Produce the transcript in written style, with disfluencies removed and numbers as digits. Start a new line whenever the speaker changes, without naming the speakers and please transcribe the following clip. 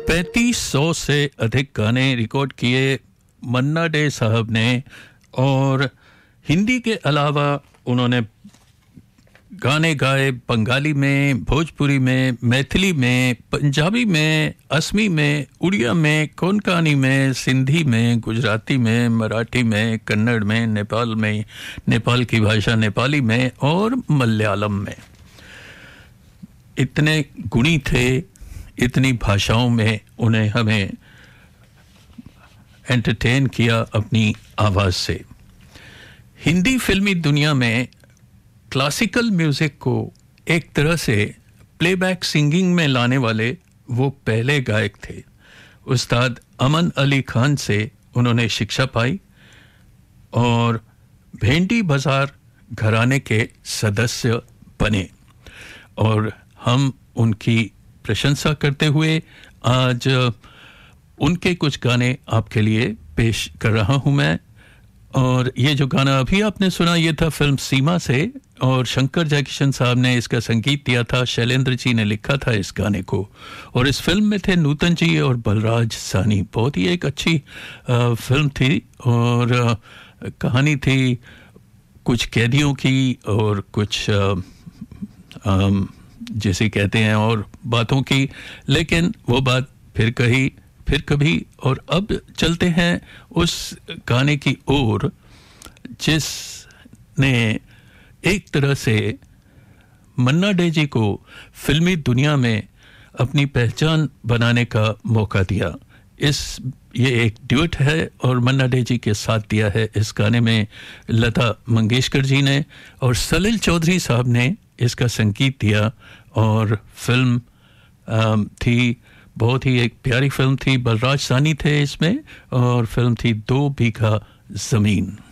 3500 से अधिक गाने रिकॉर्ड किए मन्ना डे साहब ने और हिंदी के अलावा उन्होंने गाने गाए बंगाली में, भोजपुरी में, मैथिली में, पंजाबी में, असमी में, उड़िया में, कोंकणी में, सिंधी में, गुजराती में, मराठी में, कन्नड़ में, नेपाल में, नेपाल की भाषा नेपाली में और मलयालम में। इतने गुणी थे, इतनी भाषाओं में उन्हें हमें एंटरटेन किया अपनी आवाज़ से। हिंदी फिल्मी दुनिया में क्लासिकल म्यूज़िक को एक तरह से प्लेबैक सिंगिंग में लाने वाले वो पहले गायक थे। उस्ताद अमन अली खान से उन्होंने शिक्षा पाई और भेंडी बाज़ार घराने के सदस्य बने और हम उनकी प्रशंसा करते हुए आज उनके कुछ गाने आपके लिए पेश कर रहा हूं मैं। और ये जो गाना अभी आपने सुना ये था फिल्म सीमा से और शंकर जयकिशन साहब ने इसका संगीत दिया था, शैलेंद्र जी ने लिखा था इस गाने को और इस फिल्म में थे नूतन जी और बलराज सानी। बहुत ही एक अच्छी फिल्म थी और कहानी थी कुछ कैदियों की और कुछ जैसे कहते हैं और बातों की, लेकिन वो बात फिर कही फिर कभी। और अब चलते हैं उस गाने की ओर जिसने एक तरह से मन्ना डे जी को फिल्मी दुनिया में अपनी पहचान बनाने का मौका दिया। ये एक ड्यूट है और मन्ना डे जी के साथ दिया है इस गाने में लता मंगेशकर जी ने और सलील चौधरी साहब ने इसका संगीत दिया और फिल्म थी बहुत ही एक प्यारी फिल्म थी। बलराज सानी थे इसमें और फिल्म थी 2 बीघा ज़मीन।